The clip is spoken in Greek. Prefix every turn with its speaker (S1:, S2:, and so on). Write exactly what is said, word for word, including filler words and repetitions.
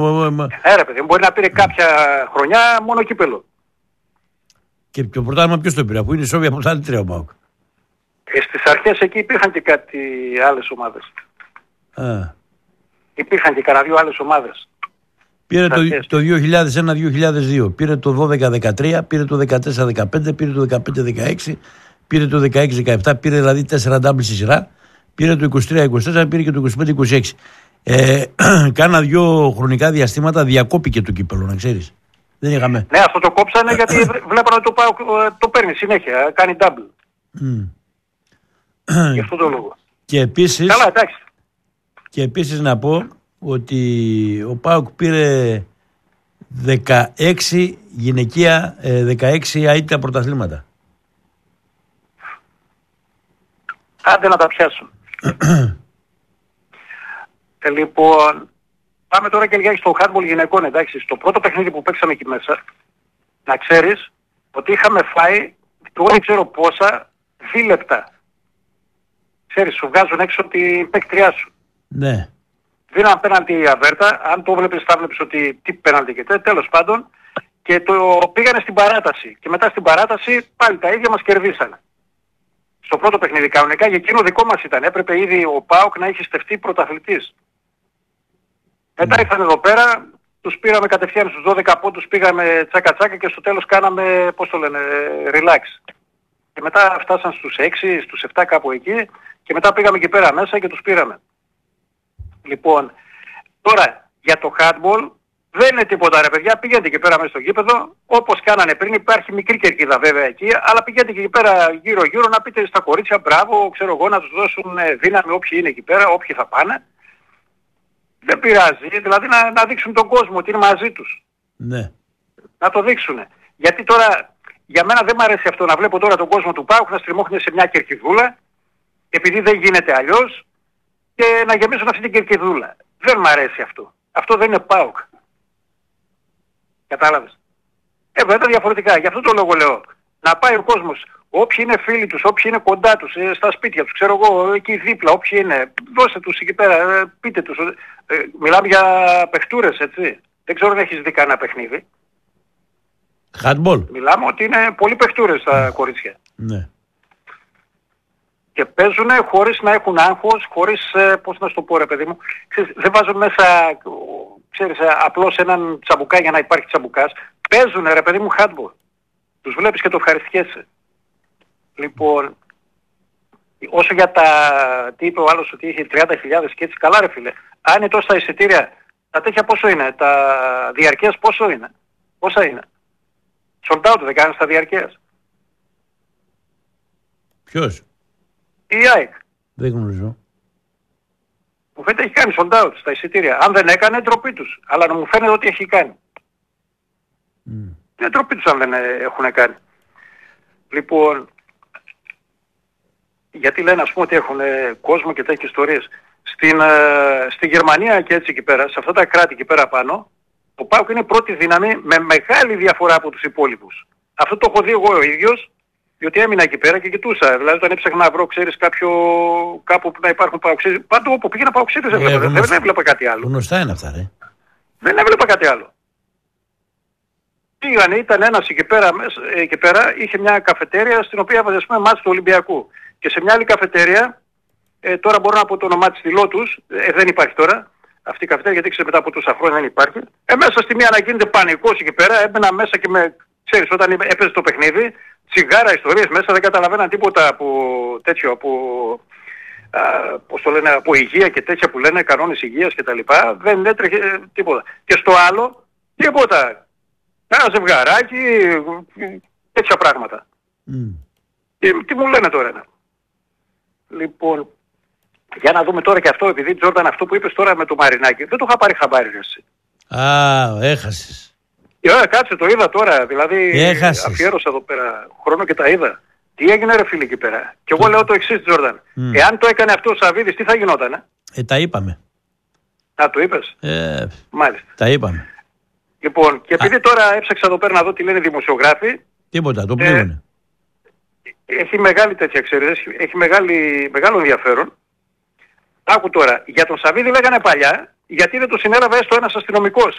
S1: Άρα, παιδί, μπορεί να πήρε κάποια χρονιά μόνο κύπελο.
S2: Και το πρωτάθλημα ποιος το πήρε, αφού είναι ισόβια πρωταθλήτρια ο ΠΑΟΚ.
S1: Ε, στις αρχές εκεί υπήρχαν και κάτι άλλες ομάδες.
S2: Α.
S1: Υπήρχαν και κανένα δύο άλλες ομάδες.
S2: Πήρε το, το δύο χιλιάδες ένα δύο χιλιάδες δύο, πήρε το δώδεκα δεκατρία, πήρε το δεκατέσσερα δεκαπέντε, πήρε το δεκαπέντε δεκαέξι, πήρε το δεκαέξι δεκαεπτά, πήρε δηλαδή τέσσερα ντάμπλ στη σειρά, πήρε το είκοσι τρία είκοσι τέσσερα, πήρε και το είκοσι πέντε είκοσι έξι. Ε, κάνα δυο χρονικά διαστήματα διακόπηκε το κύπελο, να ξέρεις. Δεν είχαμε.
S1: Ναι, αυτό το κόψανε γιατί βλέπανε ότι το, το, το παίρνει συνέχεια, κάνει double.
S2: Mm.
S1: Γι' αυτό το λόγο.
S2: Και επίσης,
S1: καλά, εντάξει.
S2: Και επίσης να πω ότι ο ΠΑΟΚ πήρε δεκαέξι γυναικεία, δεκαέξι αίτητα πρωταθλήματα.
S1: Άντε να τα πιάσουν. ε, λοιπόν, πάμε τώρα και λιγάκι στο handball γυναικών, εντάξει. Στο πρώτο παιχνίδι που παίξαμε εκεί μέσα, να ξέρεις ότι είχαμε φάει, τώρα δεν ξέρω πόσα, δίλεπτα. Ξέρεις, σου βγάζουν έξω την παίκτριά σου.
S2: Ναι.
S1: Δίναν πέναλτι η Αβέρτα, αν το βλέπεις θα βλέπεις ότι τι πέναλτι και τέτοια, τέλος πάντων, και το πήγανε στην παράταση. Και μετά στην παράταση πάλι τα ίδια μας κερδίσανε. Στο πρώτο παιχνίδι κανονικά, για εκείνο δικό μας ήταν. Έπρεπε ήδη ο ΠΑΟΚ να έχει στεφτεί πρωταθλητής. Μετά
S2: Ναι.
S1: ήρθαν εδώ πέρα, τους πήραμε κατευθείαν στους δώδεκα πόντους, πήγαμε τσάκα τσάκα και στο τέλος κάναμε, πώς το λένε, relax. Και μετά φτάσαν στους έξι, στους επτά κάπου εκεί και μετά πήγαμε εκεί πέρα μέσα και τους πήραμε. Λοιπόν, τώρα για το handball δεν είναι τίποτα ρε παιδιά, πηγαίνετε εκεί πέρα μέσα στο γήπεδο, όπως κάνανε πριν, υπάρχει μικρή κερκίδα βέβαια εκεί, αλλά πηγαίνετε εκεί πέρα γύρω γύρω να πείτε στα κορίτσια μπράβο, ξέρω εγώ, να τους δώσουν δύναμη όποιοι είναι εκεί πέρα, όποιοι θα πάνε. Δεν πειράζει, δηλαδή να, να δείξουν τον κόσμο ότι είναι μαζί τους.
S2: Ναι.
S1: Να το δείξουν. Γιατί τώρα, για μένα δεν μου αρέσει αυτό να βλέπω τώρα τον κόσμο του ΠΑΟΚ να στριμώχνει σε μια κερκιδούλα, επειδή δεν γίνεται αλλιώς, και να γεμίσουν αυτή την κερκιδούλα. Δεν μου αρέσει αυτό. Αυτό δεν είναι ΠΑΟΚ. Κατάλαβες. Εγώ ήταν διαφορετικά. Γι' αυτό το λόγο λέω. Να πάει ο κόσμος. Όποιοι είναι φίλοι τους, όποιοι είναι κοντά τους, ε, στα σπίτια τους, ξέρω εγώ, εκεί δίπλα, όποιοι είναι, δώστε τους εκεί πέρα, ε, πείτε τους. Ε, μιλάμε για παιχτούρες, έτσι. Δεν ξέρω αν έχεις δει κανένα παιχνίδι.
S2: Handball.
S1: Μιλάμε ότι είναι πολλοί παιχτούρες τα mm. κορίτσια.
S2: Ναι.
S1: Και παίζουν χωρίς να έχουν άγχος, χωρίς, ε, πώς να σου το πω ρε παιδί μου, ξέρεις, δεν βάζουν μέσα, ξέρεις, ε, απλώς έναν τσαμπουκά για να υπάρχει τσαμπουκάς. Παίζουν ρε παιδί μου handball. Τους βλέπεις και το ευχαριστιέσαι. Λοιπόν, όσο για τα, τι είπε ο άλλος ότι είχε τριάντα χιλιάδες και έτσι, καλά ρε φίλε. Αν είναι τόσο τα εισιτήρια, τα τέτοια πόσο είναι, τα διαρκείας πόσο είναι, πόσα είναι. Sold out δεν κάνεις τα διαρκείας.
S2: Ποιος?
S1: Η ΑΕΚ.
S2: Δεν γνωρίζω.
S1: Μου φαίνεται έχει κάνει sold out στα εισιτήρια. Αν δεν έκανε, ντροπή τους. Αλλά μου φαίνεται ότι έχει κάνει.
S2: Mm.
S1: Είναι ντροπή τους αν δεν έχουν κάνει. Λοιπόν, γιατί λένε ας πούμε ότι έχουν κόσμο και τέτοιες ιστορίες. Στην, ε, στη Γερμανία και έτσι εκεί πέρα, σε αυτά τα κράτη εκεί πέρα πάνω, ο ΠΑΟΚ είναι πρώτη δύναμη με μεγάλη διαφορά από τους υπόλοιπους. Αυτό το έχω δει εγώ ο ίδιος, διότι έμεινα εκεί πέρα και κοιτούσα. Δηλαδή όταν έψαχνα να βρω, ξέρεις, κάποιο, κάπου που να υπάρχουν παοξίδες, πάντου όπου πήγαινα παοξίδες έβλεπα. Ε, δεν, δεν έβλεπα κάτι άλλο.
S2: Γνωστά είναι αυτά, ρε.
S1: Δεν έβλεπα κάτι άλλο. Πήγανε, ήταν ένας εκεί πέρα, εκεί πέρα, είχε μια καφετέρια στην οποία έβαζε ας πούμε μάτς του Ολυμπιακού. Και σε μια άλλη καφετέρια, ε, τώρα μπορώ να πω το όνομά της στη Λότους, ε, δεν υπάρχει τώρα, αυτή η καφετέρια γιατί ξέρω μετά από τόσα χρόνια δεν υπάρχει. Ε, μέσα στη μία να γίνεται πανικός εκεί πέρα, έμπαινα μέσα και με, ξέρεις, όταν έπαιζε το παιχνίδι, τσιγάρα, ιστορίες μέσα, δεν καταλαβαίναν τίποτα από τέτοιο, από, α, πώς το λένε, από υγεία και τέτοια που λένε, κανόνες υγείας κτλ. Δεν έτρεχε ε, τίποτα. Και στο άλλο, τίποτα. Ένα ζευγαράκι, τέτοια πράγματα. Mm. Τι, τι μου λένε τώρα. Ναι. Λοιπόν, για να δούμε τώρα και αυτό, επειδή Τζόρνταν αυτό που είπες τώρα με το Μαρινάκι, δεν το είχα πάρει χαμπάρι εσύ.
S2: Α, έχασες.
S1: Ε, κάτσε, το είδα τώρα, δηλαδή
S2: έχασες.
S1: Αφιέρωσα εδώ πέρα χρόνο και τα είδα. Τι έγινε ρε φίλε εκεί πέρα. Και εγώ λέω το εξής Τζόρνταν. Mm. Εάν το έκανε αυτό ο Σαββίδης, τι θα γινότανε.
S2: Ε, τα είπαμε.
S1: Α, το είπες.
S2: Ε,
S1: Μάλιστα.
S2: Τα είπαμε.
S1: Λοιπόν, και επειδή Α. τώρα έψαξα εδώ πέρα να δω τι λένε οι δημοσιογράφοι.
S2: Τίποτα, το πλήγουνε.
S1: Ε, έχει μεγάλη τέτοια εξαίρεση, έχει μεγάλη, μεγάλο ενδιαφέρον. Άκου τώρα, για τον Σαββίδη λέγανε παλιά, γιατί δεν το συνέλαβε έστω ένας αστυνομικός